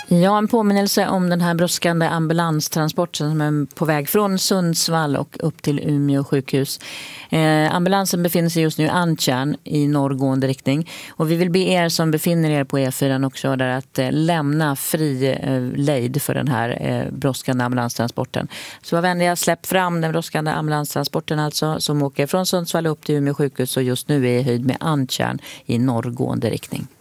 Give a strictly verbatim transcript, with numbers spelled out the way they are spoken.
Ja, en påminnelse om den här brådskande ambulanstransporten som är på väg från Sundsvall och upp till Umeå sjukhus. Eh, ambulansen befinner sig just nu i Antjärn i norrgående riktning. Och vi vill be er som befinner er på E fyra och kör där att eh, lämna fri eh, lejd för den här eh, brådskande ambulanstransporten. Så var vänliga, släpp fram den brådskande ambulanstransporten alltså som åker från Sundsvall upp till Umeå sjukhus och just nu är i höjd med Antjärn i norrgående riktning.